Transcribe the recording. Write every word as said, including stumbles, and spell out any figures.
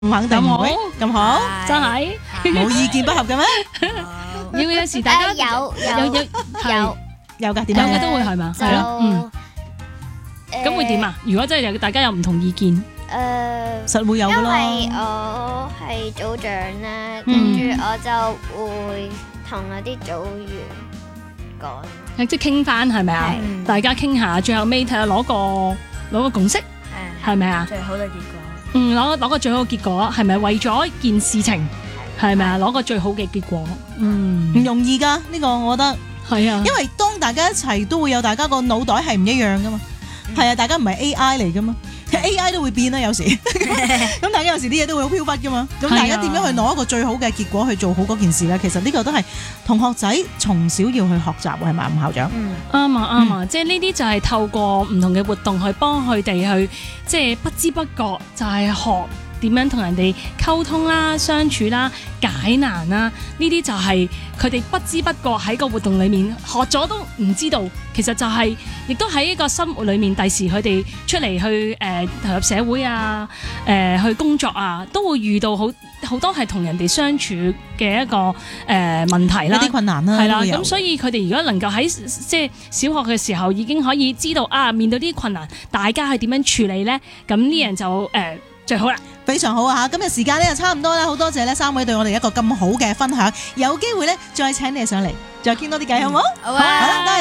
唔肯定， 咁好咁好， 真係冇意見不合嘅咩？ 要有時大家誒有有有有有㗎，點有嘅樣？ 都會係嘛？ 就係咯，嗯， 誒咁會點啊？如果真係有大家有唔同意見， 誒， 實會有㗎因為啦。 我係組長咧，跟嗯住我就會同嗰啲組員講， 即係傾翻係咪啊？ 係大家傾下，最後尾睇下攞個攞個共識係咪啊？ 最好嘅結果。 嗯，攞攞個最好嘅結果係咪為咗一件事情係咪啊？攞個最好嘅結果，嗯， 唔容易㗎，呢個我覺得， 係啊， 因為當大家一齊都會有大家個腦袋係唔一樣㗎嘛。係啊，大家唔係 A I 嚟㗎嘛。A I 都會變啦，有時咁大家有時啲嘢都會好飄忽噶嘛。咁大家點樣去攞一個最好嘅結果去做好嗰件事咧？其實呢個都係同學仔從小要去學習，係咪啊，吳校長？ 嗯， 啱啊啱啊，即係呢啲就係透過唔同嘅活動去幫佢哋去，即係不知不覺就係學點樣同人哋溝通啦、相處啦、解難啦，呢啲就係佢哋不知不覺喺個活動裡面學咗都唔知道，其實就係、亦都喺一個生活裡面，第時佢哋出嚟去誒、呃、投入社會啊、誒、呃、去工作啊，都會遇到好好多係同人哋相處嘅一個誒、呃、問題啦， 一啲困難啦， 係啦， 都會有咁所以佢哋如果能夠喺即係小學嘅時候已經可以知道啊，面對啲困難，大家係點樣處理咧？咁呢樣就誒、呃、最好啦。 非常好啊！嚇，今日時間咧就差唔多啦，好多謝咧三位對我哋一個咁好嘅分享，有機會咧再請你上嚟，再傾多啲偈好唔好？ 好好啦，多謝。